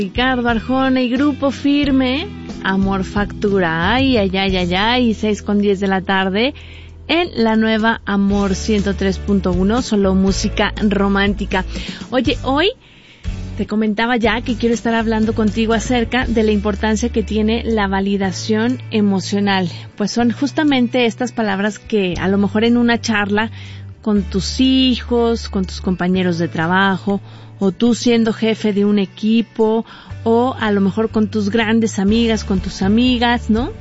Ricardo Arjona y Grupo Firme, Amor Factura. Ay, 6:10 de la tarde en la nueva Amor 103.1, solo música romántica. Oye, hoy te comentaba ya que quiero estar hablando contigo acerca de la importancia que tiene la validación emocional. Pues son justamente estas palabras que a lo mejor en una charla con tus hijos, con tus compañeros de trabajo, o tú siendo jefe de un equipo, o a lo mejor con tus grandes amigas, con tus amigas, ¿no?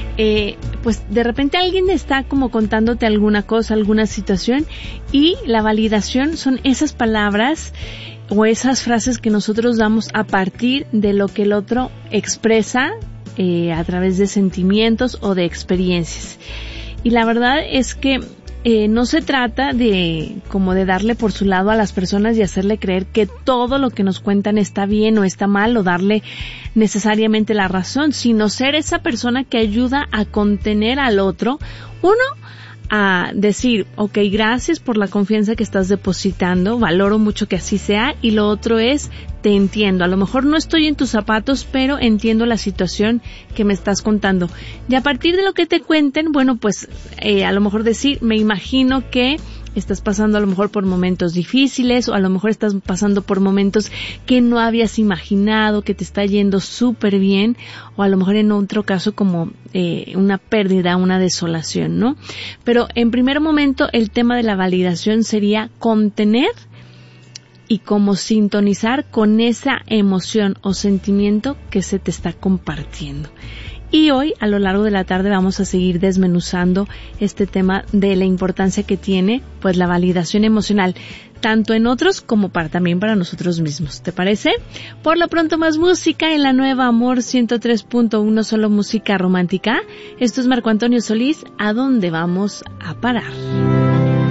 Pues de repente alguien está como contándote alguna cosa, alguna situación, y la validación son esas palabras o esas frases que nosotros damos a partir de lo que el otro expresa a través de sentimientos o de experiencias. Y la verdad es que no se trata de como de darle por su lado a las personas y hacerle creer que todo lo que nos cuentan está bien o está mal o darle necesariamente la razón, sino ser esa persona que ayuda a contener al otro. Uno, a decir, ok, gracias por la confianza que estás depositando, valoro mucho que así sea, y lo otro es, te entiendo, a lo mejor no estoy en tus zapatos, pero entiendo la situación que me estás contando. Y a partir de lo que te cuenten, bueno, pues a lo mejor decir, me imagino que estás pasando a lo mejor por momentos difíciles, o a lo mejor estás pasando por momentos que no habías imaginado, que te está yendo súper bien, o a lo mejor en otro caso como una pérdida, una desolación, ¿no? Pero en primer momento el tema de la validación sería contener y como sintonizar con esa emoción o sentimiento que se te está compartiendo. Y hoy, a lo largo de la tarde, vamos a seguir desmenuzando este tema de la importancia que tiene, pues, la validación emocional, tanto en otros como también para nosotros mismos. ¿Te parece? Por lo pronto, más música en la nueva Amor 103.1, solo música romántica. Esto es Marco Antonio Solís. ¿A dónde vamos a parar?